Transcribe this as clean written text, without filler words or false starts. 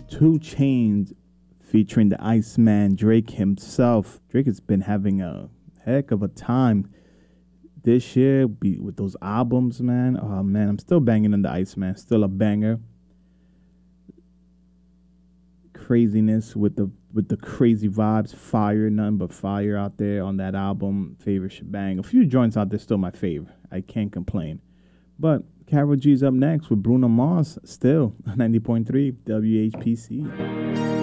2 Chainz featuring the Iceman, Drake himself. Drake has been having a heck of a time this year with those albums, man. Oh man, I'm still banging on the Iceman, still a banger. Craziness with the crazy vibes, fire, nothing but fire out there on that album. Favorite shebang. A few joints out there still my favorite. I can't complain. But Karol G's up next with Bruno Mars, still 90.3 WHPC.